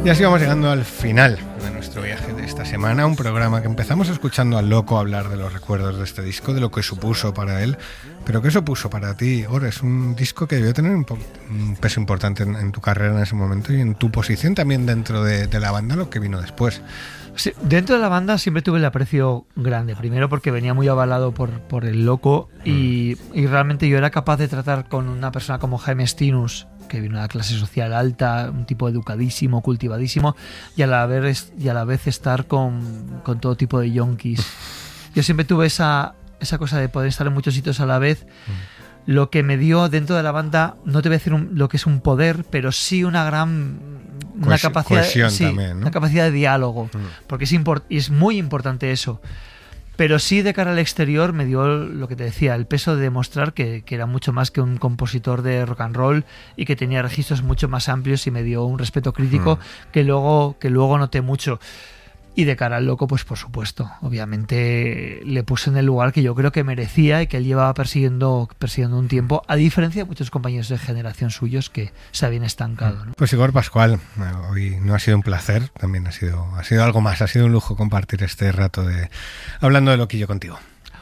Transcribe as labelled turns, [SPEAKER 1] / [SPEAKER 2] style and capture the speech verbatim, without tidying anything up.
[SPEAKER 1] Y así vamos llegando al final de nuestro viaje de esta semana, un programa que empezamos escuchando al Loco hablar de los recuerdos de este disco, de lo que supuso para él, pero ¿qué supuso para ti? Ahora es un disco que debió tener un, po- un peso importante en, en tu carrera en ese momento y en tu posición también dentro de, de la banda, lo que vino después.
[SPEAKER 2] Sí, dentro de la banda siempre tuve el aprecio grande, primero porque venía muy avalado por, por el Loco y, mm. y realmente yo era capaz de tratar con una persona como Jaime Stinus, que vino de la clase social alta, un tipo educadísimo, cultivadísimo, y a la vez, y a la vez estar con, con todo tipo de yonkis. Yo siempre tuve esa, esa cosa de poder estar en muchos sitios a la vez, mm. lo que me dio dentro de la banda, no te voy a decir un, lo que es un poder, pero sí una gran... Una
[SPEAKER 1] Cohes-
[SPEAKER 2] capacidad, sí,
[SPEAKER 1] también, ¿no?
[SPEAKER 2] una capacidad de diálogo, mm. porque es, import- y es muy importante eso. Pero sí, de cara al exterior, me dio lo que te decía, el peso de demostrar que, que era mucho más que un compositor de rock and roll y que tenía registros mucho más amplios y me dio un respeto crítico mm. que luego que luego noté mucho. Y de cara al Loco, pues por supuesto, obviamente le puse en el lugar que yo creo que merecía y que él llevaba persiguiendo, persiguiendo un tiempo, a diferencia de muchos compañeros de generación suyos que se habían estancado, ¿no?
[SPEAKER 1] Pues Igor Pascual, hoy no ha sido un placer, también ha sido, ha sido algo más, ha sido un lujo compartir este rato de hablando de Loquillo contigo.